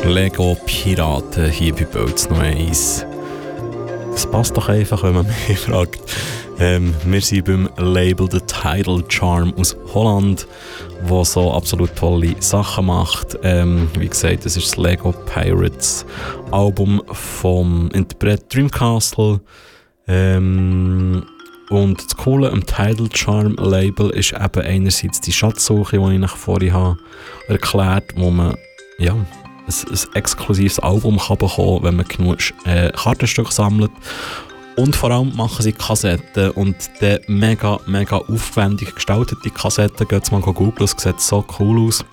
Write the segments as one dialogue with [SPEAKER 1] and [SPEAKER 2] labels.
[SPEAKER 1] Lego Piraten hier bei Bolz noch eins. Das passt doch einfach, wenn man mich fragt. Wir sind beim Label The Tidal Charm aus Holland, das so absolut tolle Sachen macht. Wie gesagt, das ist das Lego Pirates Album vom Interpret Dreamcastle. Und das Coole am Tidal Charm Label ist eben einerseits die Schatzsuche, die ich nach vorhin habe erklärt, wo man ein exklusives Album kann bekommen, wenn man genug Kartenstücke sammelt. Und vor allem machen sie Kassetten und die mega, mega aufwendig gestaltete Kassetten. Geht mal googeln, es sieht so cool aus.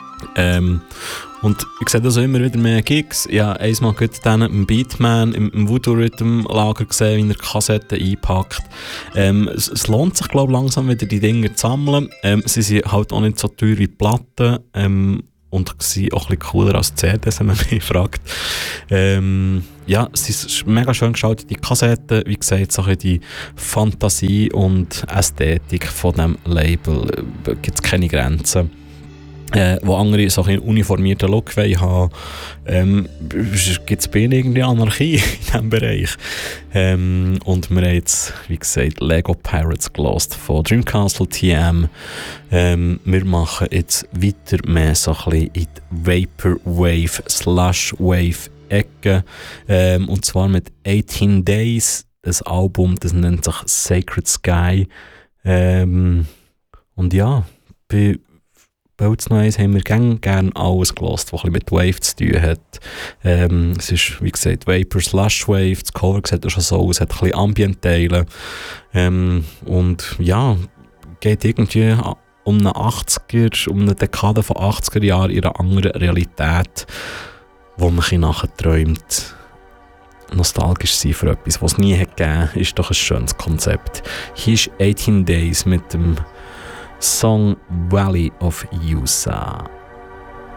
[SPEAKER 1] Und ich sehe also immer wieder mehr Gigs. Ja, einmal geht dann im Beatman, im Voodoo Rhythm Lager gesehen, wie er Kassetten einpackt. Es lohnt sich, glaube ich, langsam wieder die Dinger zu sammeln. Sie sind halt auch nicht so teuer wie Platten. Und sie auch ein bisschen cooler als CDs, wenn man mich fragt. Ja, es ist mega schön gestaltet, die Kassetten. Wie gesagt, so die Fantasie und Ästhetik von diesem Label gibt es keine Grenzen. Wo andere so einen uniformierten Look haben, gibt es bei ihnen irgendwie Anarchie in diesem Bereich. Und wir haben jetzt, wie gesagt, Lego Pirates gelost von Dreamcastle TM. Wir machen jetzt weiter mehr so ein bisschen in die Vaporwave/Wave-Ecke. Und zwar mit 18 Days, das Album, das nennt sich Sacred Sky. Und ja, bei Bolz noch eins haben wir gerne alles gehört, was mit Wave zu tun hat. Es ist, wie gesagt, Vapor/Wave. Das Cover sieht auch schon so aus, hat ein bisschen Ambient-Teile. Und ja, geht irgendwie um eine Dekade von 80er Jahren in einer anderen Realität, wo man ein bisschen nachher träumt. Nostalgisch sein für etwas, was es nie hat gegeben, ist doch ein schönes Konzept. Hier ist 18 Days mit dem Song Valley of Yusa.